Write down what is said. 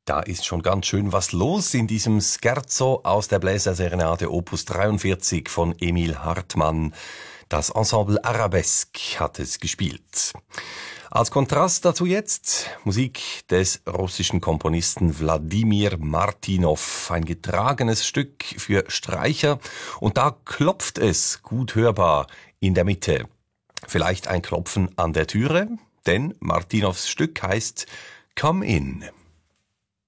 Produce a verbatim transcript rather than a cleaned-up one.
Da ist schon ganz schön was los in diesem Scherzo aus der Bläserserenade Opus dreiundvierzig von Emil Hartmann. Das Ensemble Arabesque hat es gespielt. Als Kontrast dazu jetzt Musik des russischen Komponisten Wladimir Martinow. Ein getragenes Stück für Streicher und da klopft es gut hörbar in der Mitte. Vielleicht ein Klopfen an der Türe, denn Martinows Stück heißt Come In.